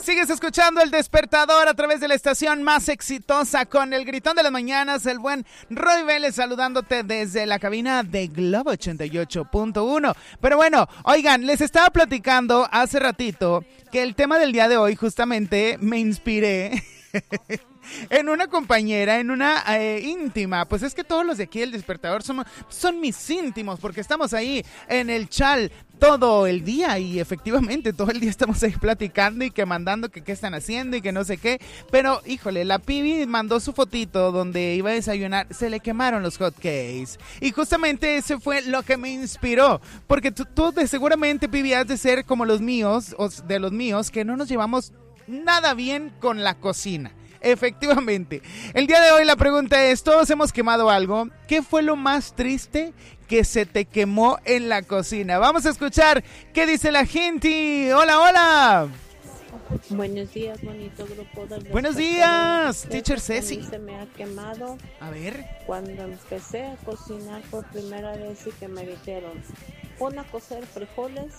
Sigues escuchando El Despertador a través de la estación más exitosa con el gritón de las mañanas, el buen Roy Vélez saludándote desde la cabina de Globo 88.1. Pero bueno, oigan, les estaba platicando hace ratito que el tema del día de hoy justamente me inspiré en una compañera, en una íntima. Pues es que todos los de aquí El Despertador son mis íntimos, porque estamos ahí en el chal todo el día y efectivamente todo el día estamos ahí platicando y que mandando que qué están haciendo y que no sé qué. Pero híjole, la Pibi mandó su fotito donde iba a desayunar, se le quemaron los hotcakes y justamente ese fue lo que me inspiró, porque tú seguramente, Pibi, has de ser como los míos, o de los míos, que no nos llevamos nada bien con la cocina. Efectivamente, el día de hoy la pregunta es, ¿todos hemos quemado algo? ¿Qué fue lo más triste que se te quemó en la cocina? Vamos a escuchar qué dice la gente. Hola, hola. Buenos días, bonito grupo del Buenos días, teacher Ceci. Se me ha quemado. A ver. Cuando empecé a cocinar por primera vez y que me dijeron, pon a cocer frijoles.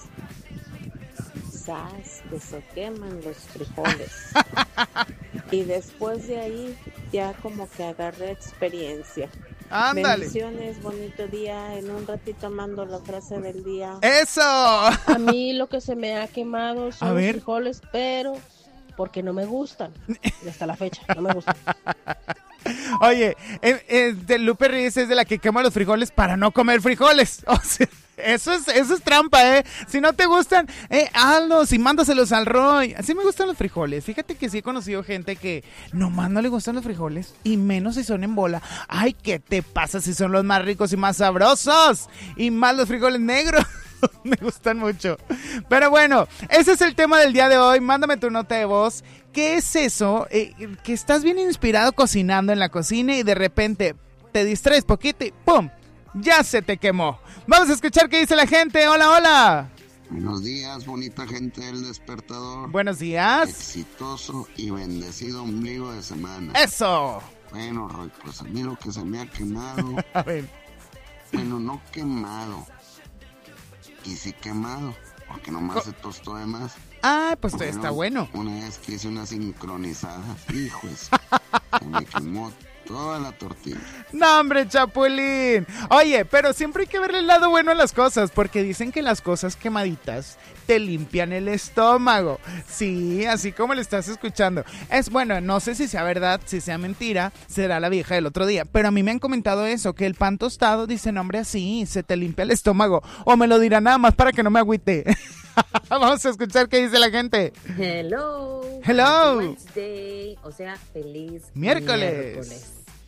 ¡Sas! Que se queman los frijoles. Y después de ahí ya como que agarré experiencia. Ándale. Bendiciones, bonito día. En un ratito mando la frase del día. ¡Eso! A mí lo que se me ha quemado son los frijoles, pero porque no me gustan. Y hasta la fecha, no me gustan. Oye, Lupe Reyes es de la que quema los frijoles para no comer frijoles. O sea, eso es trampa, ¿eh? Si no te gustan, hazlos y mándaselos al Roy. Así me gustan los frijoles. Fíjate que sí he conocido gente que nomás no le gustan los frijoles y menos si son en bola. Ay, ¿qué te pasa si son los más ricos y más sabrosos? Y más los frijoles negros. Me gustan mucho. Pero bueno, ese es el tema del día de hoy. Mándame tu nota de voz. ¿Qué es eso? Que estás bien inspirado cocinando en la cocina y de repente te distraes poquito y ¡pum! Ya se te quemó. Vamos a escuchar qué dice la gente. Hola, hola. Buenos días, bonita gente del Despertador. Buenos días. Exitoso y bendecido ombligo de semana. ¡Eso! Bueno, Roy, pues a mí lo que se me ha quemado. A ver. Bueno, no quemado. Y sí quemado, porque nomás se tostó de más. Ah, pues bueno, está bueno. Una vez que hice una sincronizada, hijos, se me quemó toda la tortilla. No, hombre, Chapulín. Oye, pero siempre hay que verle el lado bueno a las cosas, porque dicen que las cosas quemaditas te limpian el estómago. Sí, así como le estás escuchando. Es bueno, no sé si sea verdad, si sea mentira, será la vieja del otro día, pero a mí me han comentado eso, que el pan tostado, dicen, hombre, así, se te limpia el estómago. O me lo dirá nada más para que no me agüite. Vamos a escuchar qué dice la gente. Hello. Hello. Wednesday, o sea, feliz miércoles.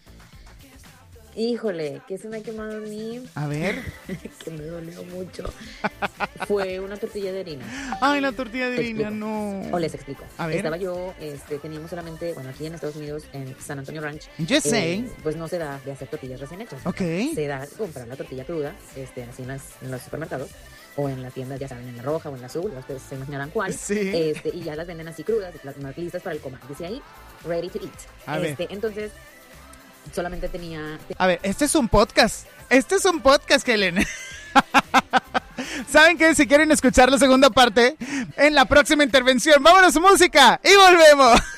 Híjole, ¿qué se me ha quemado a mí? A ver. Que me dolió mucho. Fue una tortilla de harina. Ay, la tortilla de harina, no. O les explico. A ver. Estaba yo, teníamos solamente, bueno, aquí en Estados Unidos, en San Antonio Ranch. Just saying. Pues no se da de hacer tortillas recién hechas. Ok. Se da de comprar la tortilla cruda, así en los supermercados. O en las tiendas, ya saben, en la roja o en la azul, ustedes se imaginarán cuál. Sí. Y ya las venden así crudas, las más listas para el comer. Dice ahí, ready to eat. A ver. Entonces, solamente tenía... A ver, este es un podcast, Helen. ¿Saben qué? Si quieren escuchar la segunda parte, en la próxima intervención, vámonos a música y volvemos.